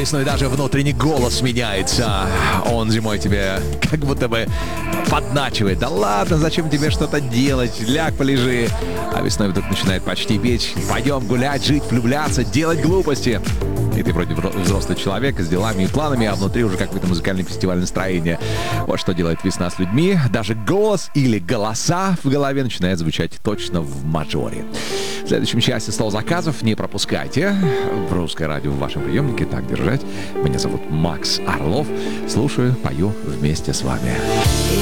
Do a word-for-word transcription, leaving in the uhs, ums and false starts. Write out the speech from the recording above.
весной даже внутренний голос меняется. Он зимой тебе как будто бы подначивает. Да ладно, зачем тебе что-то делать? Ляг, полежи. А весной вдруг начинает почти петь. Пойдем гулять, жить, влюбляться, делать глупости. И ты вроде взрослый человек с делами и планами, а внутри уже какое-то музыкальное фестивальное настроение. Вот что делает весна с людьми. Даже голос или голоса в голове начинают звучать точно в мажоре. В следующем часе стол заказов не пропускайте. Русское радио в вашем приемнике. Так держать. Меня зовут Макс Орлов. Слушаю, пою вместе с вами.